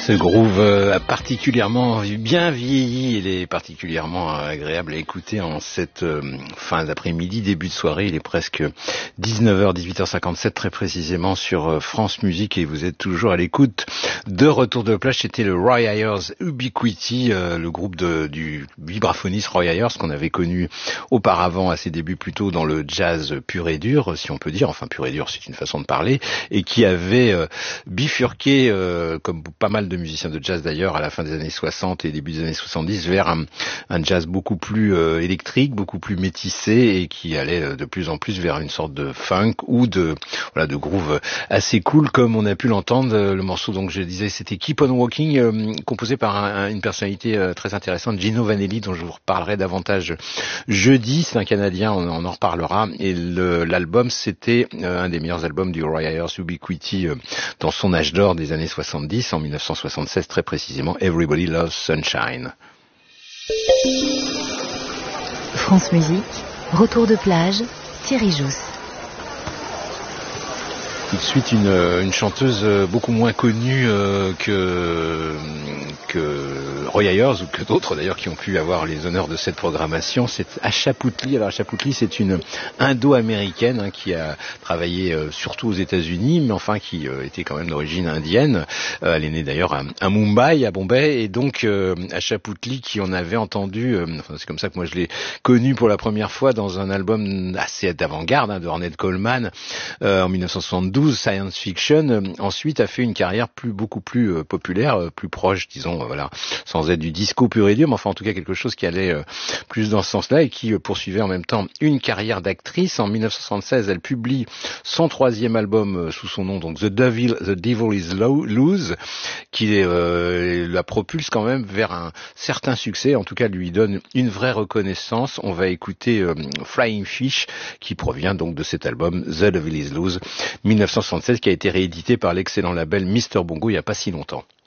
Ce groove a particulièrement bien vieilli, il est particulièrement agréable à écouter en cette fin d'après-midi, début de soirée. Il est presque 19h, 18h57 très précisément sur France Musique et vous êtes toujours à l'écoute de Retour de plage. C'était le Roy Ayers Ubiquity, le groupe du vibraphoniste Roy Ayers qu'on avait connu auparavant à ses débuts plutôt dans le jazz pur et dur, si on peut dire, enfin pur et dur c'est une façon de parler, et qui avait bifurqué, comme pas mal de musiciens de jazz d'ailleurs, à la fin des années 60 et début des années 70, vers un jazz beaucoup plus électrique, beaucoup plus métissé, et qui allait de plus en plus vers une sorte de funk ou de groove assez cool, comme on a pu l'entendre. Le morceau, donc je disais, c'était Keep on Walking, composé par une personnalité très intéressante, Gino Vanelli, dont je vous reparlerai davantage jeudi. C'est un Canadien, on en reparlera. Et l'album, c'était un des meilleurs albums du Roy Ayers Ubiquity dans son âge d'or des années 70, en 1976 très précisément, Everybody Loves Sunshine. France Musique, Retour de plage, Thierry Jousse. Tout de suite une chanteuse beaucoup moins connue que Roy Ayers ou que d'autres d'ailleurs qui ont pu avoir les honneurs de cette programmation. C'est Asha Puthli. Alors Asha Puthli, c'est une indo-américaine qui a travaillé surtout aux États-Unis, mais enfin qui était quand même d'origine indienne. Elle est née d'ailleurs à Mumbai, à Bombay, et donc Asha Puthli, qui on avait entendu, c'est comme ça que moi je l'ai connue pour la première fois dans un album assez d'avant-garde de Ornette Coleman en 1972. Science Fiction, ensuite a fait une carrière beaucoup plus populaire, plus proche, disons, sans être du disco pur et dur, mais enfin en tout cas quelque chose qui allait plus dans ce sens-là, et qui poursuivait en même temps une carrière d'actrice. En 1976, elle publie son troisième album sous son nom, donc The Devil Is Loose, qui la propulse quand même vers un certain succès, en tout cas lui donne une vraie reconnaissance. On va écouter Flying Fish, qui provient donc de cet album The Devil Is Loose 1976, qui a été réédité par l'excellent label Mr Bongo il n'y a pas si longtemps.